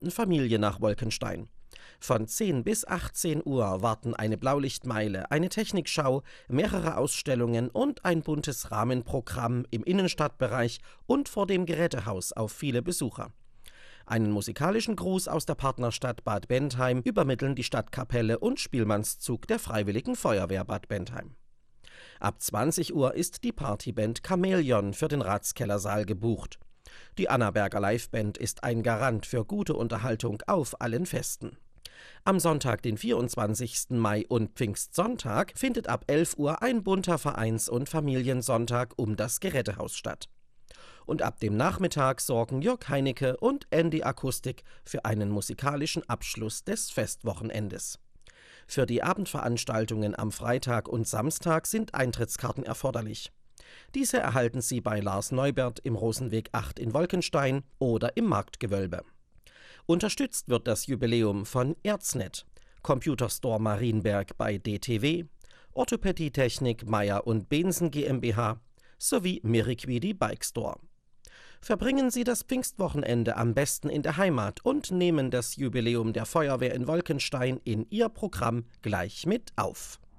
gesamten Familie nach Wolkenstein. Von 10 bis 18 Uhr warten eine Blaulichtmeile, eine Technikschau, mehrere Ausstellungen und ein buntes Rahmenprogramm im Innenstadtbereich und vor dem Gerätehaus auf viele Besucher. Einen musikalischen Gruß aus der Partnerstadt Bad Bentheim übermitteln die Stadtkapelle und Spielmannszug der Freiwilligen Feuerwehr Bad Bentheim. Ab 20 Uhr ist die Partyband Chamäleon für den Ratskellersaal gebucht. Die Annaberger Liveband ist ein Garant für gute Unterhaltung auf allen Festen. Am Sonntag, den 24. Mai und Pfingstsonntag, findet ab 11 Uhr ein bunter Vereins- und Familiensonntag um das Gerätehaus statt. Und ab dem Nachmittag sorgen Jörg Heinecke und Andy Akustik für einen musikalischen Abschluss des Festwochenendes. Für die Abendveranstaltungen am Freitag und Samstag sind Eintrittskarten erforderlich. Diese erhalten Sie bei Lars Neubert im Rosenweg 8 in Wolkenstein oder im Marktgewölbe. Unterstützt wird das Jubiläum von Erznet, Computerstore Marienberg bei DTW, Orthopädietechnik Meyer und Bensen GmbH sowie Miriquidi Bike Store. Verbringen Sie das Pfingstwochenende am besten in der Heimat und nehmen das Jubiläum der Feuerwehr in Wolkenstein in Ihr Programm gleich mit auf.